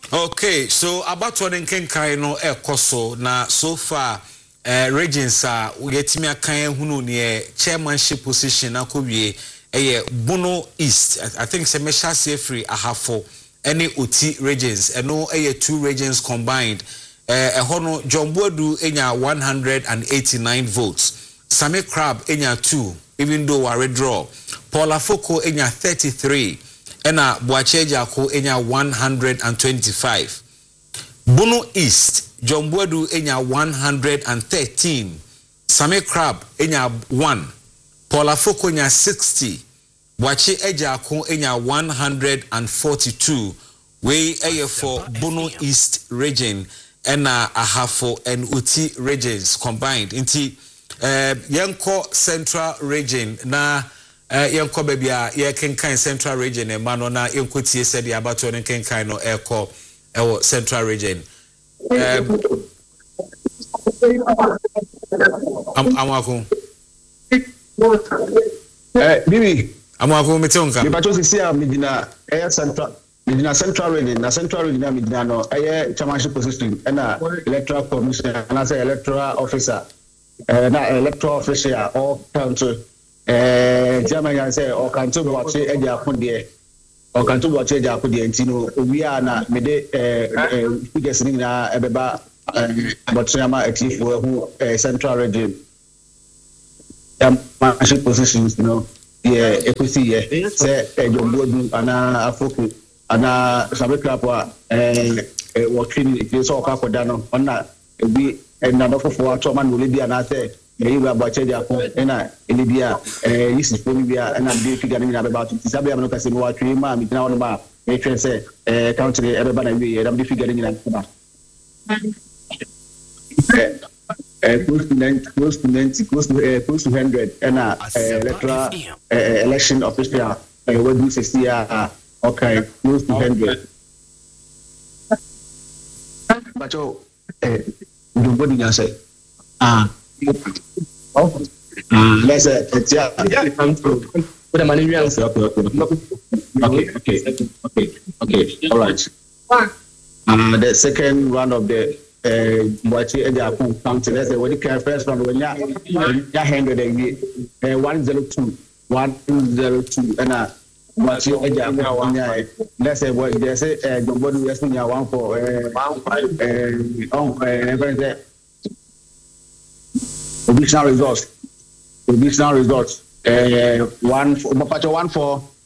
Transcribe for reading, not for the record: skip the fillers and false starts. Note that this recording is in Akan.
Okay, so about one nkenkan no ekoso na so far regions yetimi akan hunu ne chairmanship position akowie Bono East. I think Semesha Sefri Ahafo any Oti regions and no 2 regions combined. Hono John Bodu enya 189 votes. Same Crab enya 2 even though we draw. Paula Foko enya 33 and Boache Jako enya 125. Bono East John Bodu enya 113. Same Crab enya 1. Paula Foko enya 60. Boache Ejako enya 142. We for Bono East region and Ahafo and Uti regions combined. Inti Yanko Central region na Yanko Babia Yekenkan Central region and Manona Yanko Tie said the about to Kenkai no Eko Central region. Amwako. Bibi. Amwako metonka. Bibacho sisi ya midina Central. Midina Central region, na Central region midina no chairmanship position na electoral commission and as electoral officer na electoral officer or council chairman ya say or council watch eja akode or council watch eja akode ntino owi na mede figures ni na ebeba botsama atifo hu Central region chairmanship positions equity say Jombodu ana Afoku ana Sabeka kwa working if so ka koda no ona ebi na dofofo atoma no le bia na say eyi Abache dia ko na ele bia yisi fo bia na dey figure ni na be about sabe am no kase no watwe ma mi na wono ba e twen say country everybody na we am dey figure ni na ba close to 100 and electoral election official what do you say okay close to 100 but nobody can say let's say what am I doing? Okay all right the second round of the Boache Eja county let's say when you can first round when ya 100 102 and Boache Eja let's say what they say Jombodu yes nya 1 for provisional results 1 for